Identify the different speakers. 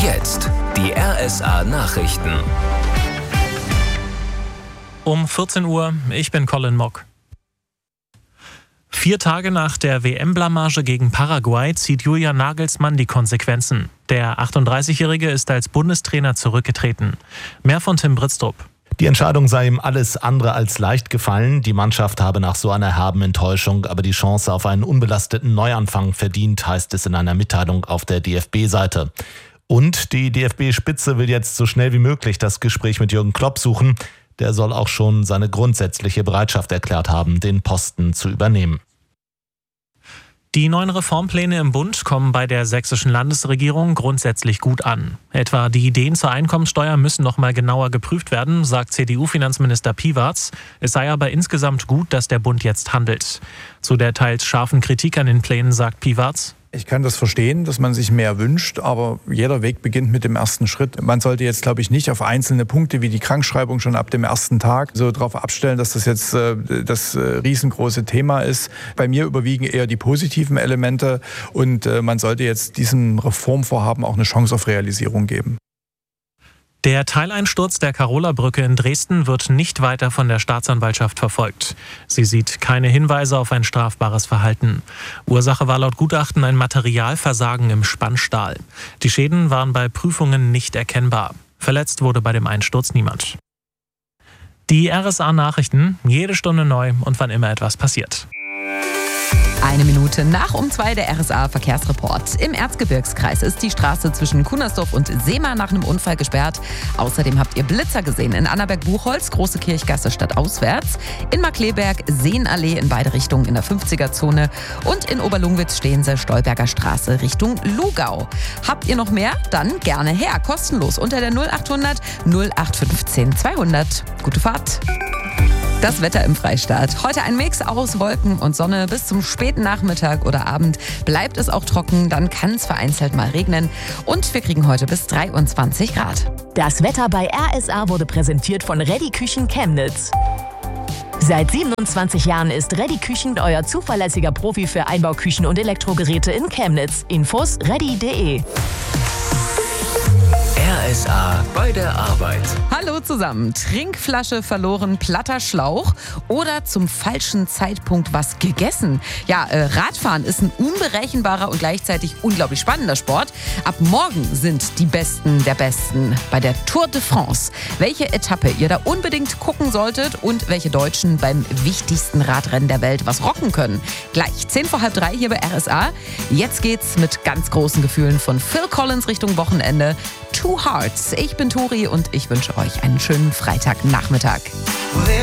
Speaker 1: Jetzt die RSA Nachrichten.
Speaker 2: Um 14 Uhr, ich bin Colin Mock. 4 Tage nach der WM-Blamage gegen Paraguay zieht Julian Nagelsmann die Konsequenzen. Der 38-Jährige ist als Bundestrainer zurückgetreten. Mehr von Tim Britztrup.
Speaker 3: Die Entscheidung sei ihm alles andere als leicht gefallen. Die Mannschaft habe nach so einer herben Enttäuschung aber die Chance auf einen unbelasteten Neuanfang verdient, heißt es in einer Mitteilung auf der DFB-Seite. Und die DFB-Spitze will jetzt so schnell wie möglich das Gespräch mit Jürgen Klopp suchen. Der soll auch schon seine grundsätzliche Bereitschaft erklärt haben, den Posten zu übernehmen.
Speaker 2: Die neuen Reformpläne im Bund kommen bei der sächsischen Landesregierung grundsätzlich gut an. Etwa die Ideen zur Einkommenssteuer müssen noch mal genauer geprüft werden, sagt CDU-Finanzminister Piwarz. Es sei aber insgesamt gut, dass der Bund jetzt handelt. Zu der teils scharfen Kritik an den Plänen sagt Piwarz:
Speaker 4: Ich kann das verstehen, dass man sich mehr wünscht, aber jeder Weg beginnt mit dem ersten Schritt. Man sollte jetzt, glaube ich, nicht auf einzelne Punkte wie die Krankschreibung schon ab dem ersten Tag so darauf abstellen, dass das jetzt das riesengroße Thema ist. Bei mir überwiegen eher die positiven Elemente und man sollte jetzt diesem Reformvorhaben auch eine Chance auf Realisierung geben.
Speaker 2: Der Teileinsturz der Karola-Brücke in Dresden wird nicht weiter von der Staatsanwaltschaft verfolgt. Sie sieht keine Hinweise auf ein strafbares Verhalten. Ursache war laut Gutachten ein Materialversagen im Spannstahl. Die Schäden waren bei Prüfungen nicht erkennbar. Verletzt wurde bei dem Einsturz niemand. Die RSA-Nachrichten, jede Stunde neu und wann immer etwas passiert.
Speaker 5: 1 Minute nach um 2 der RSA-Verkehrsreport. Im Erzgebirgskreis ist die Straße zwischen Kunnersdorf und Seema nach einem Unfall gesperrt. Außerdem habt ihr Blitzer gesehen in Annaberg-Buchholz, Große Kirchgasse stadtauswärts, in Markleberg, Seenallee in beide Richtungen in der 50er-Zone und in Oberlungwitz stehen sie Stolberger Straße Richtung Lugau. Habt ihr noch mehr? Dann gerne her, kostenlos unter der 0800 0815 200. Gute Fahrt! Das Wetter im Freistaat. Heute ein Mix aus Wolken und Sonne. Bis zum späten Nachmittag oder Abend bleibt es auch trocken. Dann kann es vereinzelt mal regnen. Und wir kriegen heute bis 23 Grad.
Speaker 6: Das Wetter bei RSA wurde präsentiert von Reddy Küchen Chemnitz. Seit 27 Jahren ist Reddy Küchen euer zuverlässiger Profi für Einbauküchen und Elektrogeräte in Chemnitz. Infos reddy.de.
Speaker 1: RSA bei der Arbeit.
Speaker 5: Hallo zusammen. Trinkflasche verloren, platter Schlauch oder zum falschen Zeitpunkt was gegessen. Ja, Radfahren ist ein unberechenbarer und gleichzeitig unglaublich spannender Sport. Ab morgen sind die Besten der Besten bei der Tour de France. Welche Etappe ihr da unbedingt gucken solltet und welche Deutschen beim wichtigsten Radrennen der Welt was rocken können. Gleich 2:10 hier bei RSA. Jetzt geht's mit ganz großen Gefühlen von Phil Collins Richtung Wochenende. Two Hearts. Ich bin Tori und ich wünsche euch einen schönen Freitagnachmittag.